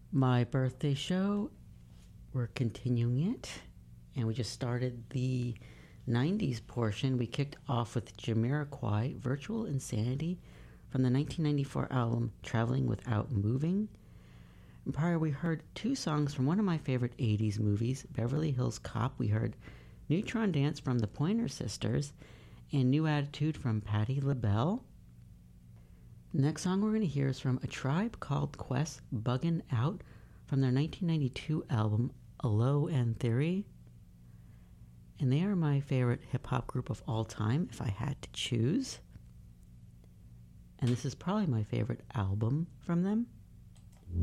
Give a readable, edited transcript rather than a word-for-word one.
My birthday show, we're continuing it, and we just started the 90s portion. We kicked off with Jamiroquai, Virtual Insanity, from the 1994 album Traveling Without Moving. And prior, we heard two songs from one of my favorite 80s movies, Beverly Hills Cop. We heard Neutron Dance from the Pointer Sisters and New Attitude from Patti LaBelle. The next song we're going to hear is from A Tribe Called Quest, Buggin' Out, from their 1992 album Aloe and Theory. And they are my favorite hip-hop group of all time, if I had to choose. And this is probably my favorite album from them.